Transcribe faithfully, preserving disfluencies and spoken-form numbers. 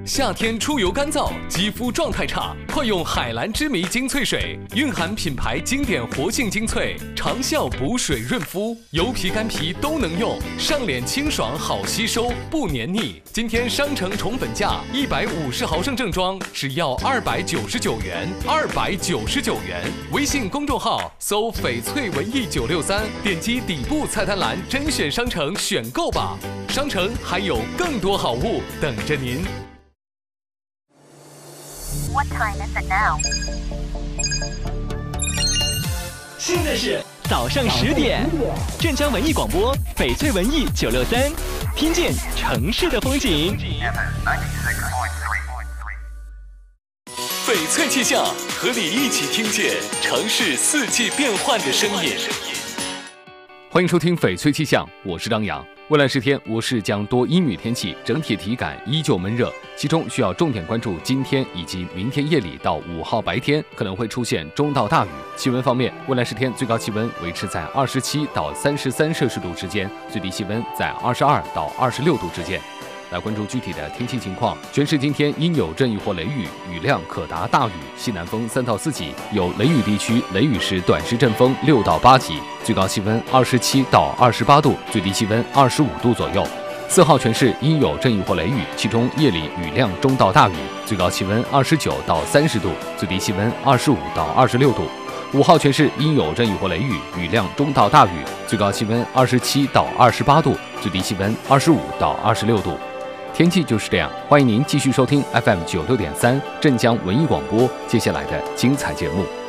夏天出油干燥，肌肤状态差，快用海蓝之谜精粹水，蕴含品牌经典活性精粹，长效补水润肤，油皮干皮都能用，上脸清爽好吸收，不黏腻。今天商城宠粉价一百五十毫升正装只要二百九十九元，二百九十九元。微信公众号搜翡翠文艺九六三，点击底部菜单栏甄选商城选购吧。商城还有更多好物等着您。 What time is it now? 现在是早上十点，镇江文艺广播，翡翠文艺九六三，听见城市的风景。 翡翠气象，和你一起听见城市四季变换的声音。欢迎收听翡翠气象，我是张扬。未来十天，我市将多阴雨天气，整体体感依旧闷热，其中需要重点关注今天以及明天夜里到五号白天可能会出现中到大雨。气温方面，未来十天最高气温维持在二十七到三十三摄氏度之间，最低气温在二十二到二十六度之间。来关注具体的天气情况，全市今天应有阵雨或雷雨，雨量可达大雨，西南风三到四级，有雷雨地区雷雨时短时阵风六到八级，最高气温二十七到二十八度，最低气温二十五度左右。四号全市应有阵雨或雷雨，其中夜里雨量中到大雨，最高气温二十九到三十度，最低气温二十五到二十六度。五号全市应有阵雨或雷雨，雨量中到大雨，最高气温二十七到二十八度，最低气温二十五到二十六度。天气就是这样，欢迎您继续收听 F M 九六点三镇江文艺广播接下来的精彩节目。